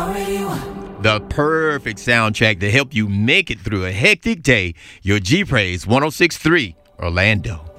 The perfect soundtrack to help you make it through a hectic day. Your G Praise 106.3 Orlando.